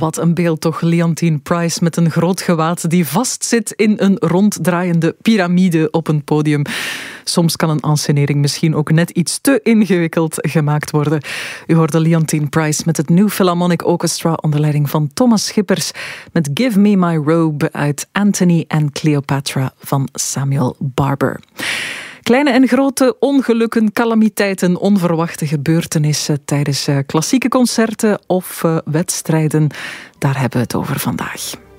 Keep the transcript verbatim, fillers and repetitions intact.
Wat een beeld toch, Leontine Price met een groot gewaad die vastzit in een ronddraaiende piramide op een podium. Soms kan een enscenering misschien ook net iets te ingewikkeld gemaakt worden. U hoorde Leontine Price met het New Philharmonic Orchestra onder leiding van Thomas Schippers met Give Me My Robe uit Antony and Cleopatra van Samuel Barber. Kleine en grote ongelukken, calamiteiten, onverwachte gebeurtenissen tijdens klassieke concerten of wedstrijden. Daar hebben we het over vandaag.